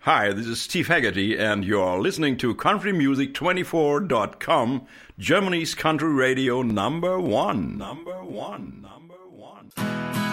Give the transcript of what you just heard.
Hi, this is Steve Haggerty, and you're listening to CountryMusic24.com, Germany's country radio number one.